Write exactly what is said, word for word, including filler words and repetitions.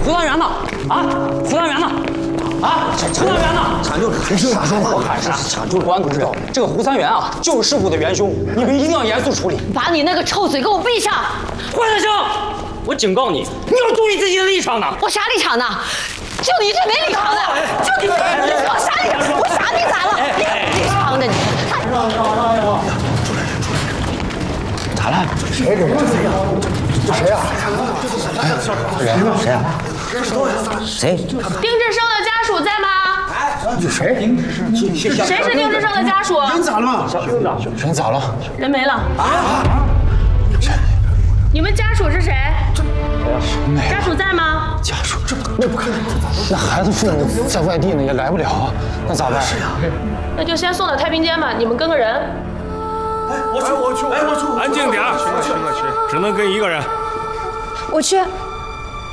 胡团员呢？啊，胡团员呢？啊，胡团员呢？ 抢救你是咋说话？我看是抢救公安同志，这个胡三元啊，就是事故的元凶，你们一定要严肃处理。 把你那个臭嘴给我闭上！ 胡先生，我警告你，你要注意自己的立场呢。 我啥立场呢？就你最没立场的，就你最……我啥立场？我啥你咋了？你有立场的你！ 咋了？谁这是谁呀？这谁呀？人谁呀？谁？ 丁志生的家属在吗？ 这谁？ 谁是丁志生的家属？ 人咋了吗？人咋了？ 人没了啊！你们家属是谁？家属在吗？ 家属这那不可能，那孩子父母在外地呢，也来不了啊，那咋办？是呀。 那就先送到太平间吧，你们跟个人。 我去，我去，哎，我去，安静点儿，去去去，只能跟一个人。 我去。